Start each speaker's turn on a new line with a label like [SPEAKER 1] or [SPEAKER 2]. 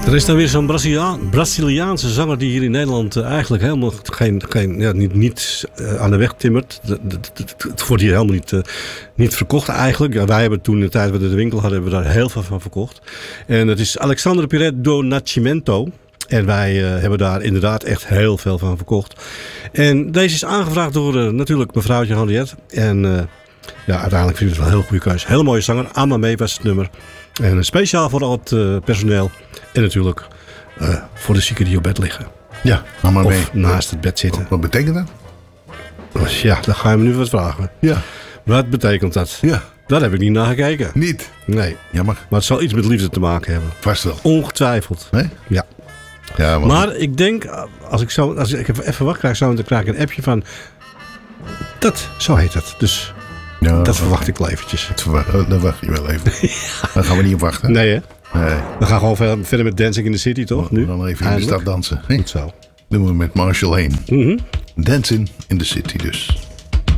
[SPEAKER 1] Er is dan weer zo'n Braziliaanse zanger die hier in Nederland eigenlijk helemaal niet aan de weg timmert. Het wordt hier helemaal niet verkocht eigenlijk. Ja, wij hebben toen in de tijd dat we de winkel hadden, hebben we daar heel veel van verkocht. En het is Alexandre Pires do Nascimento. En wij hebben daar inderdaad echt heel veel van verkocht. En deze is aangevraagd door natuurlijk mevrouwtje Henriette. En uiteindelijk vind ik het wel een heel goede keus. Hele mooie zanger. Amame was het nummer. En speciaal voor al het personeel. En natuurlijk voor de zieken die op bed liggen.
[SPEAKER 2] Ja, Amame.
[SPEAKER 1] Of naast het bed zitten.
[SPEAKER 2] Wat betekent dat?
[SPEAKER 1] Dus ja, dan ga je me nu wat vragen.
[SPEAKER 2] Ja.
[SPEAKER 1] Wat betekent dat?
[SPEAKER 2] Ja.
[SPEAKER 1] Daar heb ik niet naar gekeken.
[SPEAKER 2] Niet?
[SPEAKER 1] Nee.
[SPEAKER 2] Jammer.
[SPEAKER 1] Maar het zal iets met liefde te maken hebben.
[SPEAKER 2] Vast wel.
[SPEAKER 1] Ongetwijfeld.
[SPEAKER 2] Nee?
[SPEAKER 1] Ja.
[SPEAKER 2] Ja,
[SPEAKER 1] maar ik denk, als ik even wat krijg, dan krijg ik een appje van... Zo heet het. Dus
[SPEAKER 2] ja,
[SPEAKER 1] dat verwacht ik wel eventjes.
[SPEAKER 2] Dat wacht je wel even. Ja. Daar gaan we niet op wachten.
[SPEAKER 1] Nee hè?
[SPEAKER 2] Nee.
[SPEAKER 1] We gaan gewoon verder met Dancing in the City, toch? Nu?
[SPEAKER 2] Dan even in de stad dansen.
[SPEAKER 1] Goed zo.
[SPEAKER 2] Doen we met Marshall Lane.
[SPEAKER 1] Mm-hmm.
[SPEAKER 2] Dancing in the City dus.